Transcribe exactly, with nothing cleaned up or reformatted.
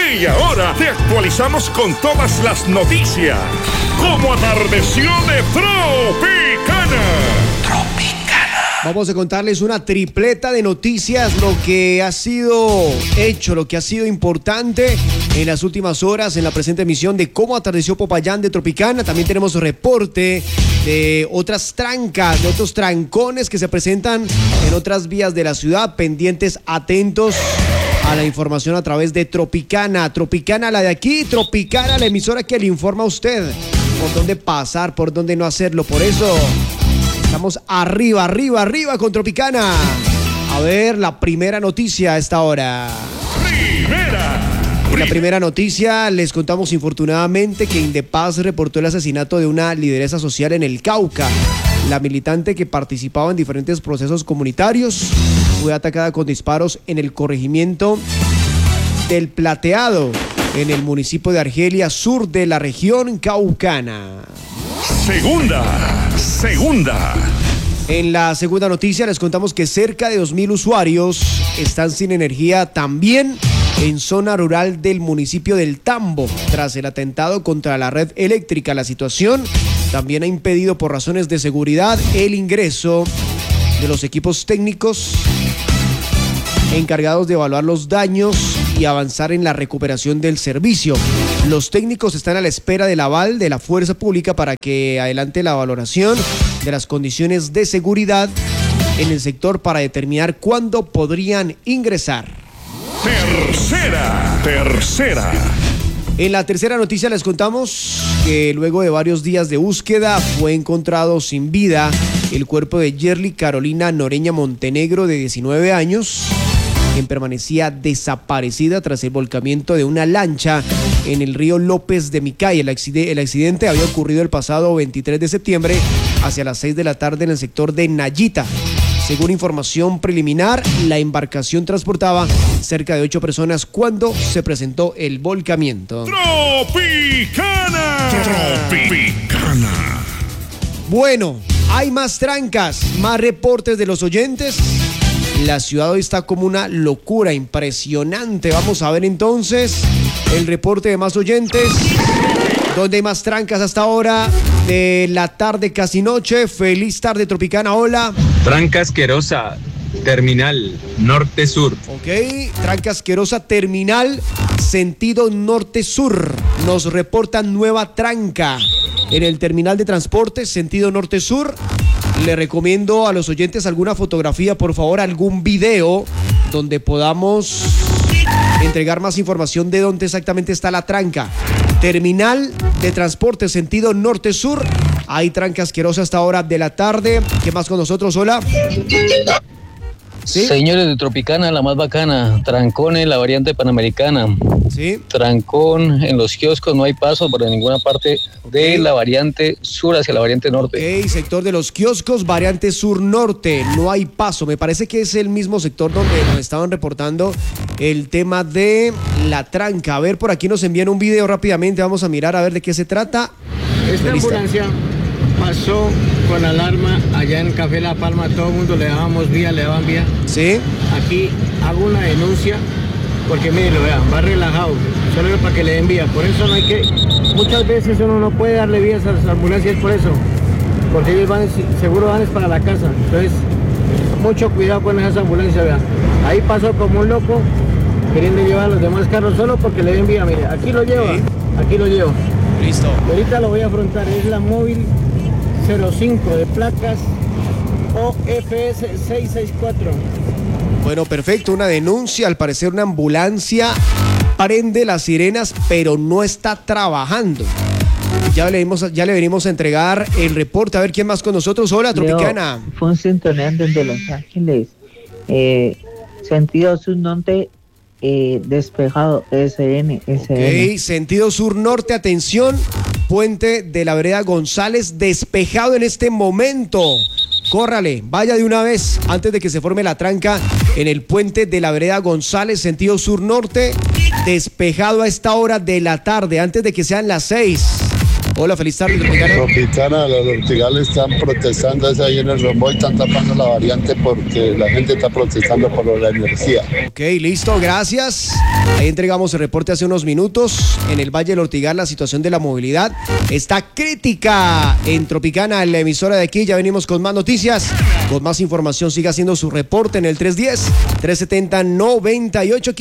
Media hora te actualizamos con todas las noticias. Como atardeció de Tropicana. Tropicana. Vamos a contarles una tripleta de noticias, lo que ha sido hecho, lo que ha sido importante en las últimas horas en la presente emisión de Cómo atardeció Popayán de Tropicana. También tenemos reporte de otras trancas, de otros trancones que se presentan en otras vías de la ciudad. Pendientes, atentos a la información a través de Tropicana. Tropicana, la de aquí, Tropicana, la emisora que le informa a usted por dónde pasar, por dónde no hacerlo. Por eso estamos arriba, arriba, arriba con Tropicana. A ver, la primera noticia a esta hora. Primera. En la primera noticia les contamos infortunadamente que Indepaz reportó el asesinato de una lideresa social en el Cauca. La militante, que participaba en diferentes procesos comunitarios, fue atacada con disparos en el corregimiento del Plateado, en el municipio de Argelia, sur de la región caucana. Segunda, segunda. En la segunda noticia les contamos que cerca de dos mil usuarios están sin energía también en zona rural del municipio del Tambo, tras el atentado contra la red eléctrica. La situación también ha impedido por razones de seguridad el ingreso de los equipos técnicos encargados de evaluar los daños y avanzar en la recuperación del servicio. Los técnicos están a la espera del aval de la fuerza pública para que adelante la valoración de las condiciones de seguridad en el sector para determinar cuándo podrían ingresar. Tercera, tercera. En la tercera noticia les contamos que luego de varios días de búsqueda fue encontrado sin vida el cuerpo de Yerly Carolina Noreña Montenegro, de diecinueve años, quien permanecía desaparecida tras el volcamiento de una lancha en el río López de Micay. El accidente, el accidente había ocurrido el pasado veintitrés de septiembre hacia las seis de la tarde en el sector de Nayita. Según información preliminar, la embarcación transportaba cerca de ocho personas cuando se presentó el volcamiento. Tropicana. Tropicana. Bueno, hay más trancas, más reportes de los oyentes. La ciudad hoy está como una locura impresionante. Vamos a ver entonces el reporte de más oyentes. ¿Dónde hay más trancas hasta ahora de la tarde, casi noche? Feliz tarde, Tropicana, hola. Tranca asquerosa, terminal, norte-sur. Ok, tranca asquerosa, terminal, sentido norte-sur. Nos reportan nueva tranca en el terminal de transporte, sentido norte-sur. Le recomiendo a los oyentes alguna fotografía, por favor, algún video donde podamos entregar más información de dónde exactamente está la tranca. Terminal de transporte sentido norte-sur. Hay tranca asquerosa hasta hora de la tarde. ¿Qué más con nosotros? Hola. ¿Sí? Señores de Tropicana, la más bacana. Trancón en la variante panamericana. Sí. Trancón en los kioscos, no hay paso por ninguna parte de sí. la variante sur hacia la variante norte. Ok, sector de los kioscos, variante sur-norte, no hay paso. Me parece que es el mismo sector donde nos estaban reportando el tema de la tranca. A ver, por aquí nos envían un video rápidamente, vamos a mirar a ver de qué se trata. Esta ambulancia pasó con alarma allá en Café La Palma, todo el mundo le dábamos vía, le daban vía. Sí. Aquí hago una denuncia porque mire, lo vean, va relajado, solo para que le den vía. Por eso no hay que, muchas veces uno no puede darle vías a las ambulancias por eso, porque ellos van, seguro van es para la casa. Entonces, mucho cuidado con esas ambulancias, vean. Ahí pasó como un loco queriendo llevar a los demás carros solo porque le den vía. Mire, aquí lo lleva, sí. Aquí lo llevo. Listo. Y ahorita lo voy a afrontar, es la móvil cero cinco de placas O F S seiscientos sesenta y cuatro. Bueno, perfecto, una denuncia, al parecer una ambulancia prende las sirenas pero no está trabajando. Ya le, dimos, ya le venimos a entregar el reporte, a ver quién más con nosotros. Hola, Tropicana. Leo, fue un sintonía desde Los Ángeles, eh, sentido sur-norte, eh, despejado, S N, S N. Ok, sentido sur-norte, atención, puente de la vereda González, despejado en este momento. Córrale, vaya de una vez antes de que se forme la tranca en el puente de la vereda González, sentido sur-norte, despejado a esta hora de la tarde, antes de que sean las seis. Hola, feliz tarde, Tropicana. Tropicana, los Ortigales están protestando, es ahí en el Romboy, están tapando la variante porque la gente está protestando por la energía. Ok, listo, gracias. Ahí entregamos el reporte hace unos minutos. En el Valle del Ortigal la situación de la movilidad está crítica en Tropicana, en la emisora de aquí. Ya venimos con más noticias, con más información. Siga haciendo su reporte en el tres diez, tres setenta, noventa y ocho.